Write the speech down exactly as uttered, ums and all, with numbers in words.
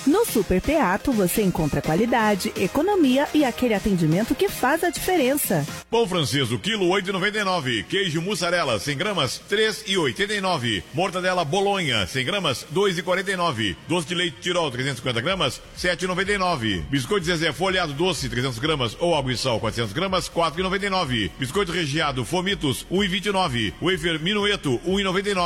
No Super Teatro você encontra qualidade, economia e aquele atendimento que faz a diferença. Pão francês, o quilo oito e noventa e nove. Queijo mussarela, cem gramas, três e oitenta e nove. Mortadela bolonha, cem gramas, dois e quarenta e nove. Doce de leite Tirol, trezentos e cinquenta gramas, sete e noventa e nove. Biscoito Zezé folhado doce, trezentos gramas ou água e sal, quatrocentos gramas, quatro e noventa e nove. Biscoito recheado Fomitos, um e vinte e nove. Wafer Minueto, um e noventa e nove.